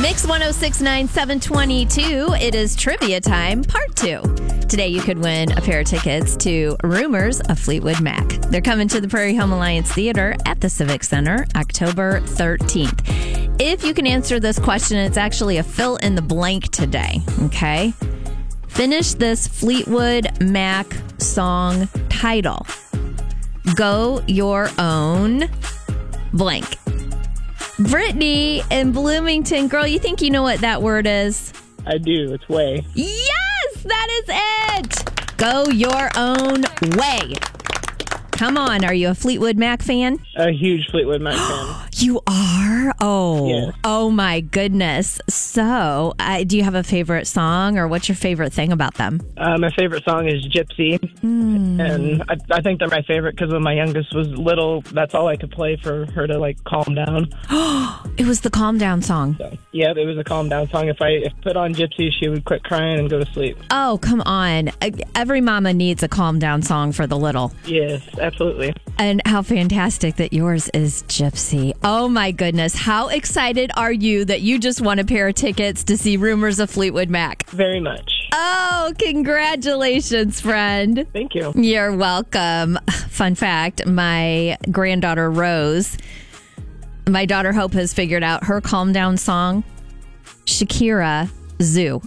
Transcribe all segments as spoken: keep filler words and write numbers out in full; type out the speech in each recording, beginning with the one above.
Mix one oh six point nine, seven twenty-two. It is trivia time, part two. Today you could win a pair of tickets to Rumors of Fleetwood Mac. They're coming to the Prairie Home Alliance Theater at the Civic Center October thirteenth. If you can answer this question, it's actually a fill in the blank today, okay? Finish this Fleetwood Mac song title. Go your own blank. Brittany in Bloomington. Girl, you think you know what that word is? I do. It's way. Yes, that is it. Go your own way. Come on. Are you a Fleetwood Mac fan? A huge Fleetwood Mac fan. You are? Oh. Yes. Oh, my goodness. So, uh, do you have a favorite song, or what's your favorite thing about them? Uh, my favorite song is Gypsy. Mm. And I, I think they're my favorite because when my youngest was little, that's all I could play for her to, like, calm down. It was the calm down song. So, yeah, it was a calm down song. If I if put on Gypsy, she would quit crying and go to sleep. Oh, come on. Every mama needs a calm down song for the little. Yes, absolutely. And how fantastic that yours is Gypsy. Oh, my goodness. How excited are you that you just won a pair of tickets to see Rumors of Fleetwood Mac? Very much. Oh, congratulations, friend. Thank you. You're welcome. Fun fact, my granddaughter, Rose, my daughter, Hope, has figured out her calm down song, Shakira Zoo.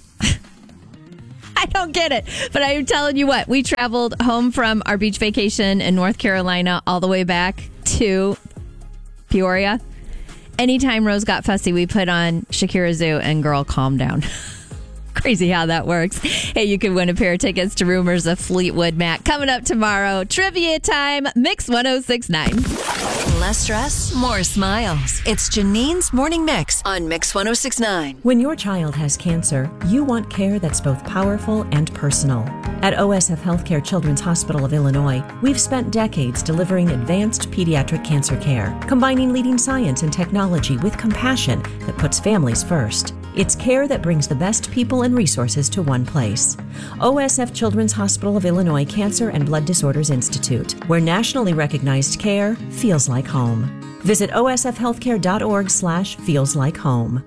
I don't get it, but I'm telling you what, we traveled home from our beach vacation in North Carolina all the way back to Peoria. Anytime Rose got fussy, we put on Shakira Zoo and girl, calm down. Crazy how that works. Hey, you can win a pair of tickets to Rumors of Fleetwood Mac. Coming up tomorrow, trivia time, Mix one oh six point nine. Less stress, more smiles. It's Janine's Morning Mix on Mix one oh six point nine. When your child has cancer, you want care that's both powerful and personal. At O S F Healthcare Children's Hospital of Illinois, we've spent decades delivering advanced pediatric cancer care, combining leading science and technology with compassion that puts families first. It's care that brings the best people and resources to one place. O S F Children's Hospital of Illinois Cancer and Blood Disorders Institute, where nationally recognized care feels like home. Visit osfhealthcare.org slash feels like home.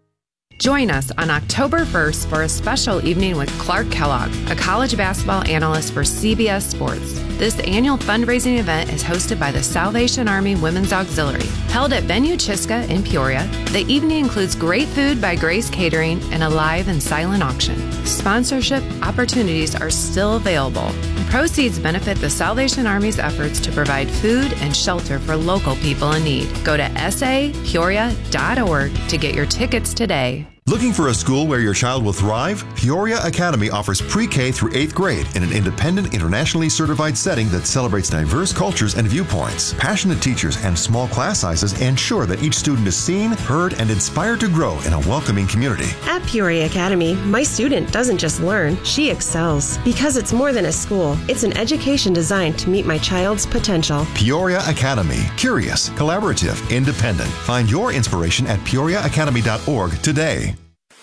Join us on October first for a special evening with Clark Kellogg, a college basketball analyst for C B S Sports. This annual fundraising event is hosted by the Salvation Army Women's Auxiliary. Held at Venue Chiska in Peoria, the evening includes great food by Grace Catering and a live and silent auction. Sponsorship opportunities are still available. Proceeds benefit the Salvation Army's efforts to provide food and shelter for local people in need. Go to s a peoria dot org to get your tickets today. Looking for a school where your child will thrive? Peoria Academy offers pre-K through eighth grade in an independent, internationally certified setting that celebrates diverse cultures and viewpoints. Passionate teachers and small class sizes ensure that each student is seen, heard, and inspired to grow in a welcoming community. At Peoria Academy, my student doesn't just learn, she excels. Because it's more than a school, it's an education designed to meet my child's potential. Peoria Academy. Curious, collaborative, independent. Find your inspiration at peoria academy dot org today.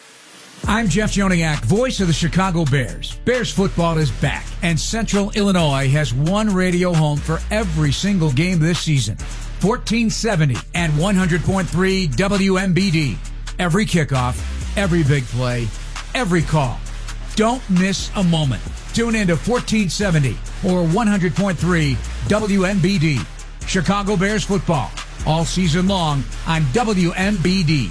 I'm Jeff Joniak, voice of the Chicago Bears. Bears football is back, and Central Illinois has one radio home for every single game this season. fourteen seventy and one hundred point three W M B D. Every kickoff, every big play, every call. Don't miss a moment. Tune in to fourteen seventy or one hundred point three W M B D. Chicago Bears football, all season long on W M B D.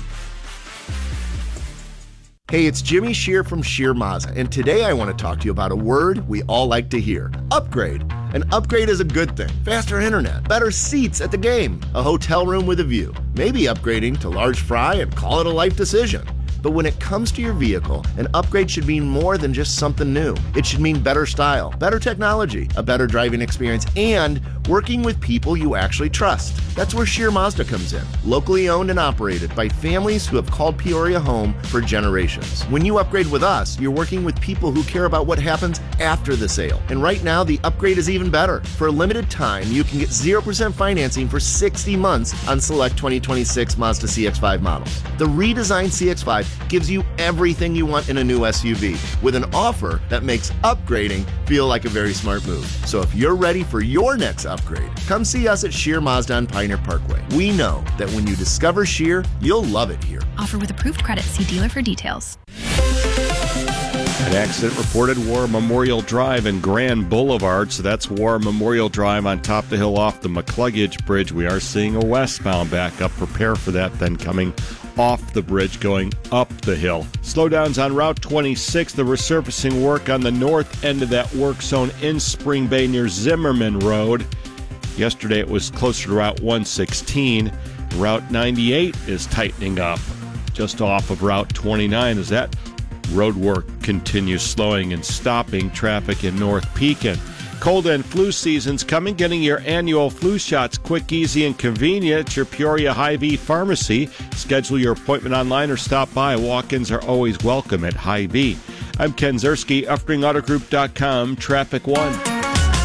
Hey, it's Jimmy Shear from Shear Mazda, and today I want to talk to you about a word we all like to hear: upgrade. An upgrade is a good thing. Faster internet, better seats at the game, a hotel room with a view. Maybe upgrading to large fry and call it a life decision. But when it comes to your vehicle, an upgrade should mean more than just something new. It should mean better style, better technology, a better driving experience, and working with people you actually trust. That's where Shear Mazda comes in. Locally owned and operated by families who have called Peoria home for generations. When you upgrade with us, you're working with people who care about what happens after the sale. And right now, the upgrade is even better. For a limited time, you can get zero percent financing for sixty months on select twenty twenty-six Mazda C X five models. The redesigned C X five gives you everything you want in a new S U V with an offer that makes upgrading feel like a very smart move. So if you're ready for your next upgrade, upgrade. Come see us at Scheer Mazda on Pioneer Parkway. We know that when you discover Scheer, you'll love it here. Offer with approved credit. See dealer for details. An accident reported War Memorial Drive and Grand Boulevard. So that's War Memorial Drive on top of the hill off the McCluggage Bridge. We are seeing a westbound backup. Prepare for that then coming off the bridge going up the hill. Slowdowns on Route twenty-six. The resurfacing work on the north end of that work zone in Spring Bay near Zimmerman Road. Yesterday it was closer to Route one sixteen. Route ninety-eight is tightening up just off of Route twenty-nine as that road work continues slowing and stopping traffic in North Pekin. Cold and flu season's coming. Getting your annual flu shots quick, easy, and convenient at your Peoria Hy-Vee Pharmacy. Schedule your appointment online or stop by. Walk-ins are always welcome at Hy-Vee. I'm Ken Zerski, Uffring Auto Group dot com, Traffic One.